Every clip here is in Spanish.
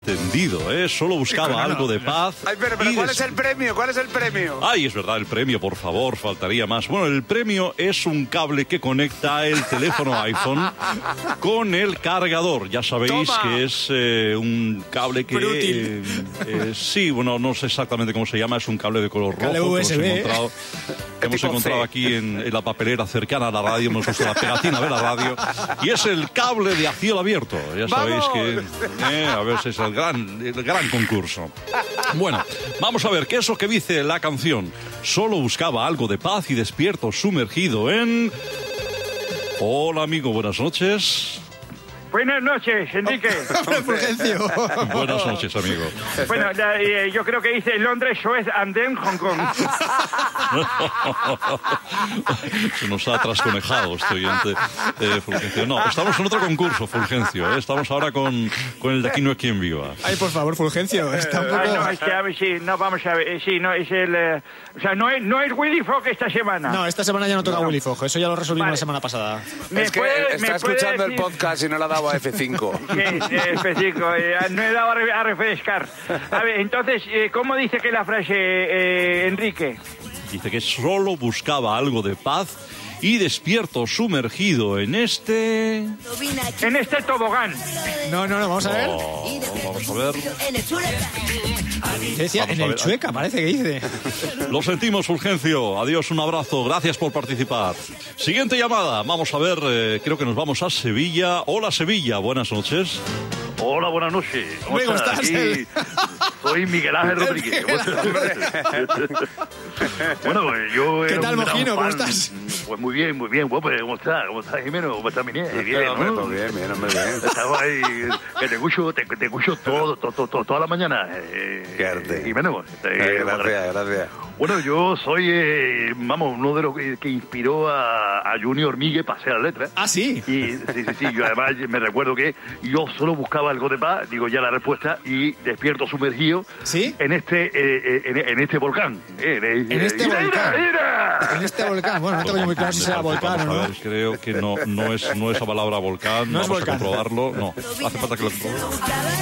entendido, ¿eh? Solo buscaba algo de paz. Ay, pero ¿cuál es el premio? ¿Cuál es el premio? Ay, es verdad, el premio, por favor, faltaría más. Bueno, el premio es un cable que conecta el teléfono iPhone con el cargador. Ya sabéis que es un cable que... sí, bueno, no sé exactamente cómo se llama, es un cable de color rojo. USB. Hemos encontrado aquí en la papelera cercana a la radio, hemos puesto la pegatina de la radio, y es el cable de a cielo abierto. Ya sabéis que a veces es el gran concurso. Bueno, vamos a ver qué es lo que dice la canción. Solo buscaba algo de paz y despierto sumergido en... Hola amigo, buenas noches. Buenas noches, Enrique. Fulgencio. Buenas noches, amigo. Bueno, yo creo que dice Londres, Suez, and then Hong Kong. Se nos ha trasconejado este oyente, Fulgencio. No, estamos en otro concurso, Fulgencio. Estamos ahora con el de Aquí no hay quien viva. Ay, por favor, Fulgencio. Está un poco... no, es que a ver, sí, no, vamos a ver. Sí, no, es el... o sea, no es Willy Fogg esta semana. No, esta semana ya no toca Willy Fogg. Eso ya lo resolvimos la semana pasada. Es que está escuchando el podcast y no le ha dado a F5. Sí, F5. No he dado a refrescar. A ver, entonces, ¿cómo dice que la frase, Enrique? Dice que solo buscaba algo de paz y despierto sumergido en este... En este tobogán. No, vamos a ver. Vamos a ver. Decía, en el Chueca, parece que dice. Lo sentimos, Fulgencio. Adiós, un abrazo. Gracias por participar. Siguiente llamada. Vamos a ver, creo que nos vamos a Sevilla. Hola, Sevilla. Buenas noches. Hola, buenas noches. ¿Cómo estás? Aquí soy Miguel Ángel Rodríguez. Bueno, pues yo... ¿Qué tal, Mojino? ¿Cómo estás? Pues muy bien, muy bien. Pues, ¿cómo estás? ¿Cómo estás, Jimeno? ¿Cómo estás, mi niña? Bien, ¿no? Todo bien, hombre, bien. Estaba ahí, que te escucho toda la mañana. Qué arte. Jimeno. Gracias. Bueno, yo soy, uno de los que inspiró a Junior Miguel para hacer la letra. Ah, sí. Y, sí. Yo además me recuerdo que yo solo buscaba algo de paz, digo ya la respuesta, y despierto sumergido. ¿Sí? En este volcán. En este volcán. En este volcán. Bueno, no tengo muy claro si será volcán o no. Creo que no es la palabra volcán. No es Vamos volcán. a comprobarlo. No, hace falta que lo comprobemos.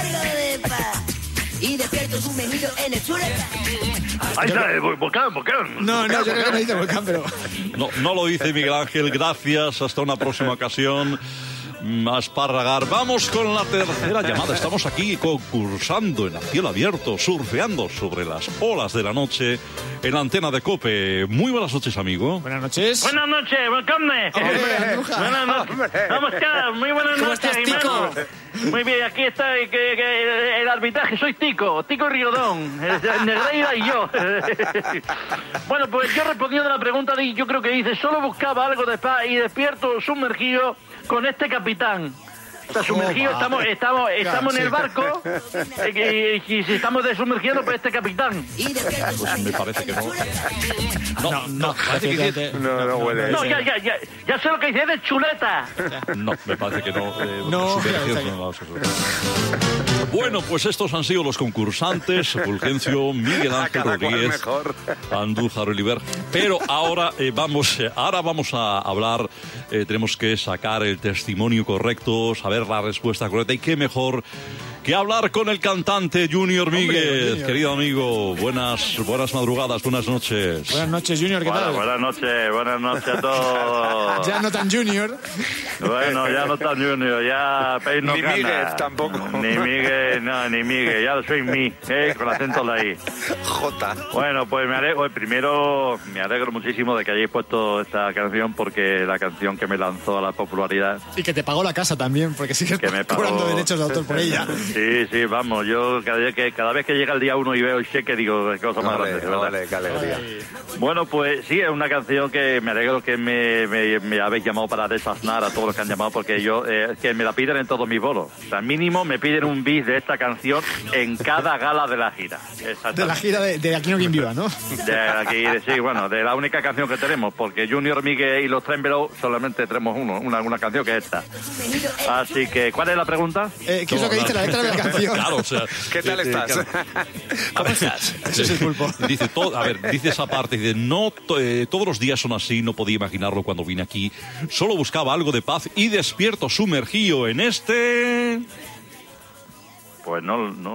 Y despierto sumergido en el Chueca. Ahí está, volcán. No, yo creo que no dice volcán, pero... No lo dice Miguel Ángel. Gracias. Hasta una próxima ocasión. Asparragar. Vamos con la tercera llamada. Estamos aquí concursando en a cielo abierto, surfeando sobre las olas de la noche en la antena de COPE. Muy buenas noches, amigo. Buenas noches. Buenas noches, welcome. Buenas noches. ¿Cómo estás? Muy buenas ¿Cómo noches, estás, Tico? Muy bien, aquí está el arbitraje. Soy Tico Rigodón, Negreira y yo. Bueno, pues yo respondiendo a la pregunta, yo creo que dice, solo buscaba algo de paz y despierto sumergido con este capitán. O sea, sumergido, estamos en el barco y si estamos desumergiendo, pues este capitán. Pues me parece que no. No, parece que dice... No huele. No, ya sé lo que dice, es de chuleta. No, me parece que no. No, Bueno, pues estos han sido los concursantes: Fulgencio, Miguel Ángel Rodríguez, Andújar Oliver. Pero ahora vamos a hablar, tenemos que sacar el testimonio correcto, saber la respuesta correcta, y qué mejor que hablar con el cantante Junior Míguez. Querido amigo, buenas madrugadas, buenas noches. Buenas noches, Junior, ¿qué tal? Buenas noches a todos. Ya no tan Junior. Bueno, ya no tan Junior, ya peino Ni ganas. Míguez tampoco. Ni Míguez, ya soy mí, con acento de ahí. J. Bueno, pues primero me alegro muchísimo de que hayáis puesto esta canción, porque la canción que me lanzó a la popularidad. Y que te pagó la casa también, porque sigues Que me pagó. cobrando derechos de autor por ella. Sí, vamos, yo cada vez que llega el día 1 y veo el cheque, digo, qué cosa más grande, ¿verdad? Vale, qué alegría. Bueno, pues sí, es una canción que me alegro que me habéis llamado para desasnar a todos los que han llamado, porque que me la piden en todos mis bolos. O sea, mínimo me piden un bis de esta canción en cada gala de la gira. De la gira de Aquí no quien viva, ¿no? Sí, bueno, de la única canción que tenemos, porque Junior, Miguel y los Tremberos solamente tenemos una canción que es esta. Así que, ¿cuál es la pregunta? ¿Qué es lo que dice la letra de la canción? Claro, o sea... ¿Qué tal estás? ¿Cómo estás? Ese es el pulpo. Dice esa parte, dice, todos los días son así, no podía imaginarlo cuando vine aquí, solo buscaba algo de paz y despierto sumergido en este... Pues no